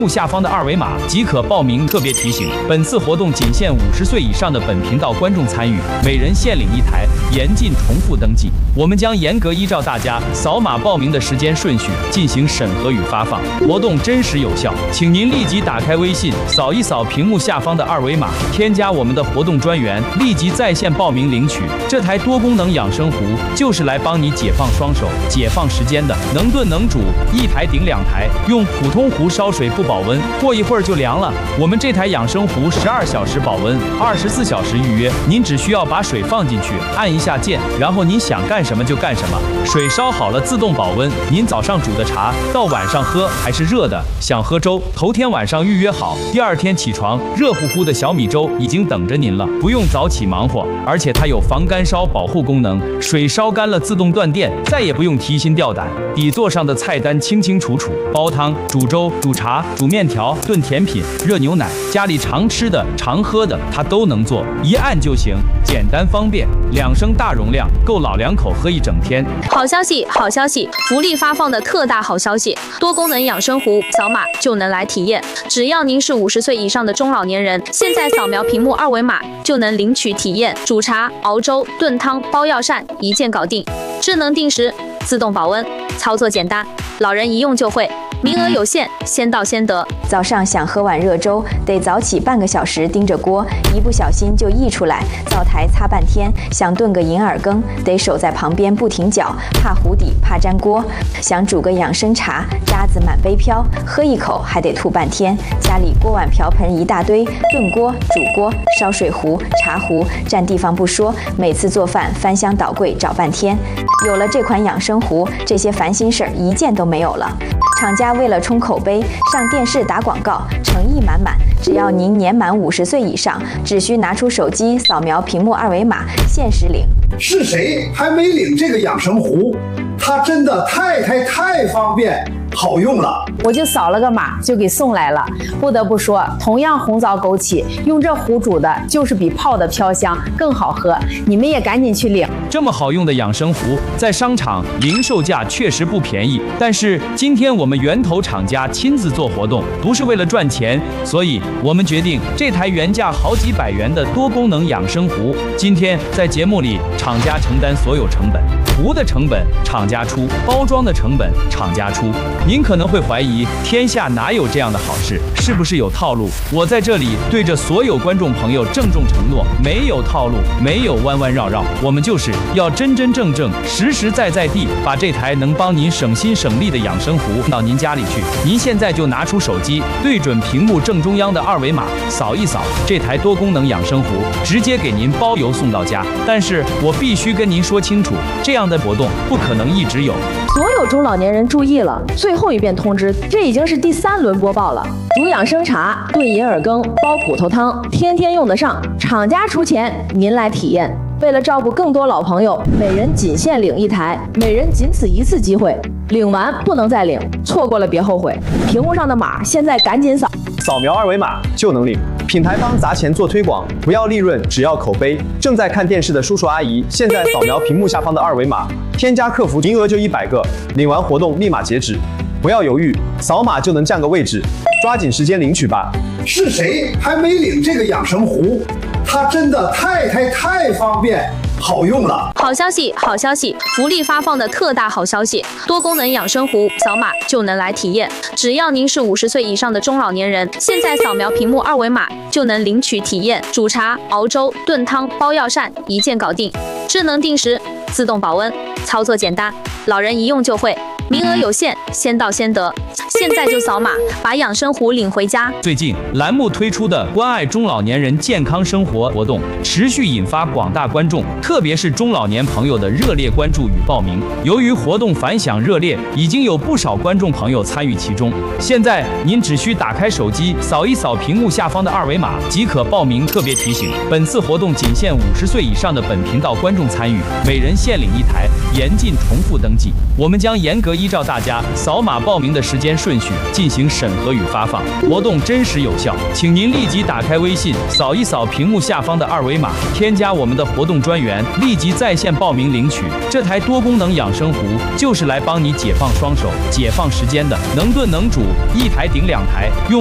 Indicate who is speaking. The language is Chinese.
Speaker 1: 下方的二维码即可报名。特别提醒，本次活动仅限50岁以上的本频道观众参与，每人限领1台，严禁重复登记。我们将严格依照大家扫码报名的时间顺序进行审核与发放，活动真实有效。请您立即打开微信，扫一扫屏幕下方的二维码，添加我们的活动专员，立即在线报名领取。这台多功能养生壶就是来帮你解放双手、解放时间的，能炖能煮，1台顶2台，用普通壶烧水不保温，过一会儿就凉了。我们这台养生壶12小时保温，24小时预约。您只需要把水放进去，按一下键，然后您想干什么就干什么。水烧好了自动保温，您早上煮的茶到晚上喝还是热的。想喝粥，头天晚上预约好，第2天起床，热乎乎的小米粥已经等着您了，不用早起忙活。而且它有防干烧保护功能，水烧干了自动断电，再也不用提心吊胆。底座上的菜单清清楚楚，煲汤、煮粥、煮茶、煮面条、炖甜品、热牛奶，家里常吃的、常喝的，它都能做，一按就行，简单方便。2升大容量，够老2口喝1整天。
Speaker 2: 好消息，好消息！福利发放的特大好消息，多功能养生壶，扫码就能来体验。只要您是50岁以上的中老年人，现在扫描屏幕2维码就能领取体验。煮茶、熬粥、炖汤、包药膳，一键搞定。智能定时，自动保温，操作简单，老人一用就会。名额有限，先到先得。
Speaker 3: 早上想喝碗热粥，得早起半个小时盯着锅，一不小心就溢出来，灶台擦半天。想炖个银耳羹，得守在旁边不停搅，怕糊底，怕粘锅。想煮个养生茶，渣子满杯飘，喝一口还得吐半天。家里锅碗瓢盆一大堆，炖锅、煮锅、烧水壶、茶壶，占地方不说，每次做饭翻箱倒柜找半天。有了这款养生壶，这些烦心事儿一件都没有了。厂家为了冲口碑，上电视打广告，诚意满满。只要您年满50岁以上，只需拿出手机扫描屏幕2维码，限时领。
Speaker 4: 是谁还没领这个养生壶？它真的太方便好用了。
Speaker 5: 我就扫了个码就给送来了。不得不说，同样红枣枸杞，用这壶煮的就是比泡的飘香更好喝。你们也赶紧去领。
Speaker 1: 这么好用的养生壶，在商场零售价确实不便宜，但是今天我们源头厂家亲自做活动，不是为了赚钱，所以我们决定这台原价好几百元的多功能养生壶，今天在节目里厂家承担所有成本，壶的成本厂家出，包装的成本厂家出。您可能会怀疑，天下哪有这样的好事？是不是有套路？我在这里对着所有观众朋友郑重承诺，没有套路，没有弯弯绕绕，我们就是要真正、实在地把这台能帮您省心省力的养生壶到您家里去。您现在就拿出手机，对准屏幕正中央的2维码，扫一扫这台多功能养生壶，直接给您包邮送到家。但是我必须跟您说清楚，这样的活动不可能一直有。
Speaker 6: 所有中老年人注意了，最后一遍通知，这已经是第3轮播报了。煮养生茶、炖银耳羹、煲骨头汤，天天用得上，厂家出钱，您来体验。为了照顾更多老朋友，每人仅限领1台，每人仅此1次机会，领完不能再领，错过了别后悔。屏幕上的码现在赶紧扫，
Speaker 7: 扫描2维码就能领。品牌方砸钱做推广，不要利润，只要口碑。正在看电视的叔叔阿姨，现在扫描屏幕下方的2维码，添加客服，名额就100个，领完活动立马截止。不要犹豫，扫码就能占个位置，抓紧时间领取吧。
Speaker 4: 是谁还没领这个养生壶？它真的太方便好用了。
Speaker 2: 好消息，好消息！福利发放的特大好消息，多功能养生壶，扫码就能来体验。只要您是50岁以上的中老年人，现在扫描屏幕2维码就能领取体验。煮茶、熬粥、炖汤、包药膳，一键搞定。智能定时，自动保温，操作简单，老人一用就会。名额有限，先到先得。现在就扫码，把养生壶领回家。
Speaker 1: 最近栏目推出的关爱中老年人健康生活活动，持续引发广大观众，特别是中老年朋友的热烈关注与报名。由于活动反响热烈，已经有不少观众朋友参与其中。现在您只需打开手机，扫一扫屏幕下方的2维码即可报名。特别提醒，本次活动仅限50岁以上的本频道观众参与，每人限领1台，严禁重复登记。我们将严格依照大家扫码报名的时间顺序进行审核与发放，活动真实有效。请您立即打开微信，扫一扫屏幕下方的二维码，添加我们的活动专员，立即在线报名领取。这台多功能养生壶就是来帮你解放双手、解放时间的，能炖能煮，一台顶2台，用